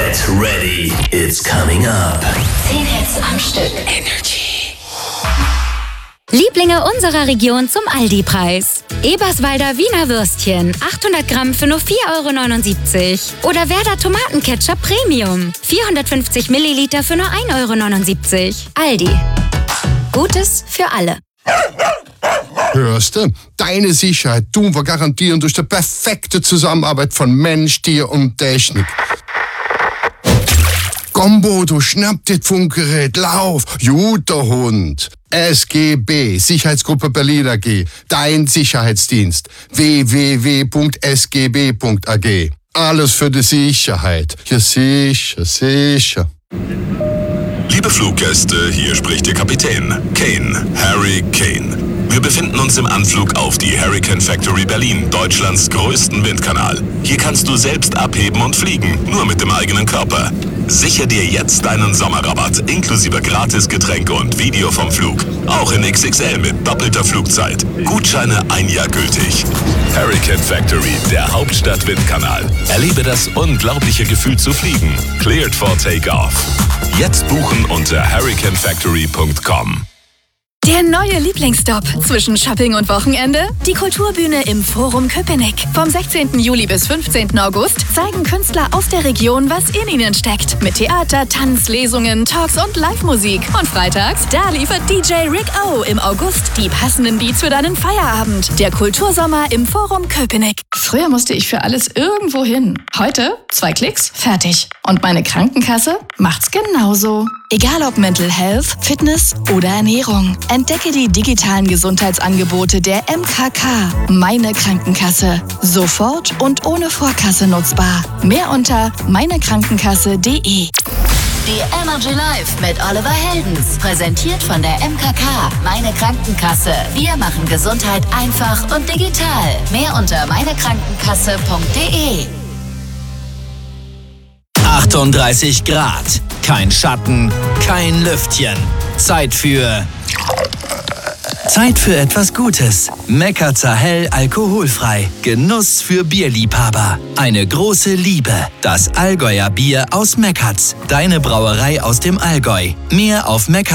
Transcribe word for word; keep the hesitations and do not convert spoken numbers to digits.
Get ready, it's coming up. zehn Hits am Stück. Energy. Lieblinge unserer Region zum Aldi-Preis. Eberswalder Wiener Würstchen, achthundert Gramm für nur vier Euro neunundsiebzig. Oder Werder Tomatenketchup Premium, vierhundertfünfzig Milliliter für nur ein Euro neunundsiebzig. Aldi. Gutes für alle. Hörst du? Deine Sicherheit tun wir garantieren durch die perfekte Zusammenarbeit von Mensch, Tier und Technik. Gombo, du schnapp dir das Funkgerät, lauf, guter Hund. S G B, Sicherheitsgruppe Berlin A G, dein Sicherheitsdienst. w w w punkt s g b punkt a g. Alles für die Sicherheit. Ja, sicher, sicher. Liebe Fluggäste, hier spricht Ihr Kapitän, Kane, Harry Kane. Wir befinden uns im Anflug auf die Hurricane Factory Berlin, Deutschlands größten Windkanal. Hier kannst du selbst abheben und fliegen, nur mit dem eigenen Körper. Sicher dir jetzt deinen Sommerrabatt, inklusive Gratisgetränke und Video vom Flug. Auch in X X L mit doppelter Flugzeit. Gutscheine ein Jahr gültig. Hurricane Factory, der Hauptstadt-Windkanal. Erlebe das unglaubliche Gefühl zu fliegen. Cleared for Takeoff. Jetzt buchen unter hurricane factory punkt com. Der neue Lieblingsstop zwischen Shopping und Wochenende? Die Kulturbühne im Forum Köpenick. Vom sechzehnten Juli bis fünfzehnten August zeigen Künstler aus der Region, was in ihnen steckt. Mit Theater, Tanz, Lesungen, Talks und Live-Musik. Und freitags, da liefert D J Rick O im August die passenden Beats für deinen Feierabend. Der Kultursommer im Forum Köpenick. Früher musste ich für alles irgendwo hin. Heute, zwei Klicks, fertig. Und meine Krankenkasse macht's genauso. Egal ob Mental Health, Fitness oder Ernährung. Entdecke die digitalen Gesundheitsangebote der M K K. Meine Krankenkasse. Sofort und ohne Vorkasse nutzbar. Mehr unter meinekrankenkasse punkt de. Die Energy Live mit Oliver Heldens. Präsentiert von der M K K. Meine Krankenkasse. Wir machen Gesundheit einfach und digital. Mehr unter meinekrankenkasse punkt de. achtunddreißig Grad. Kein Schatten, kein Lüftchen. Zeit für... Zeit für etwas Gutes. Meckerzer Hell alkoholfrei. Genuss für Bierliebhaber. Eine große Liebe. Das Allgäuer Bier aus Meckerz. Deine Brauerei aus dem Allgäu. Mehr auf Meckerz.